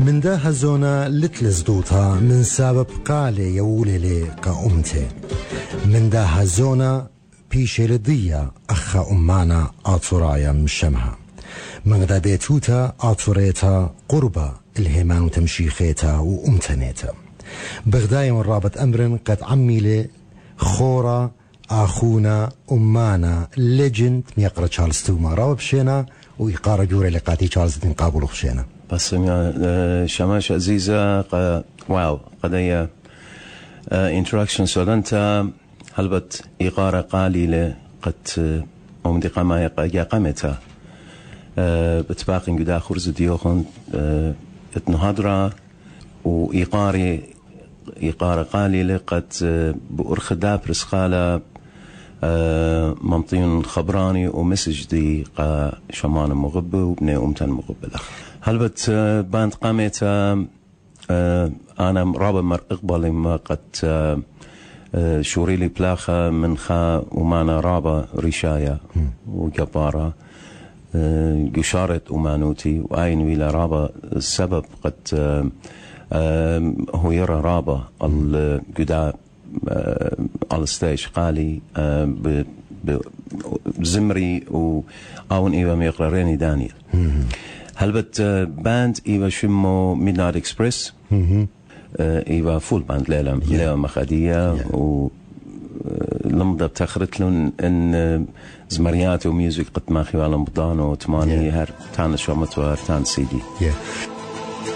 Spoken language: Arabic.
من ده هزونا لتلزدوتا من سبب قالي يولي كأمتي من ده هزونا بيشي لضية أخا أمانا آتورايا مشمها من ده بيتوتا آتوريتا قربة الهمان وتمشيخيتا وأمتنيتا بغدايا من رابط أمر قد عميلي خورا أخونا أمانا ليجند ميقرا تشارلز توما رابط شينا ويقارا جوري لقاتي تشارلز تنقابلو خشينا بس شماش عزيزة واو قضية انتراكشن سولنتا هلبت إقارة قليلة قد أمدي قما يقامتها بتباقي قدا خرز ديوخن اتنهضرة وإقارة قليلة قد بأرخدا برسخالة ممطين خبراني ومسج دي قا شمان مغبة وبني أمتن مغبة لخ هلبت باند قامت أنا رابع مر إقبالي ما قد شوري لي بلاخة من خا ومانا رابع رشاية وجبارة قشارت أمانوتي وآين ويلا رابع السبب قد هو يرى رابع القداء على الستيج قالي بزمري وآون إيوه ميقرريني دانيال هلبت باند إيوه شمو ميدنايت إكسبريس إيوه فول باند ليلة مخادية ولمضة بتخرت لون إن زمريات وميوزك قد ماخي والم بضانو تماني هر تان شومت وهر تان سيدي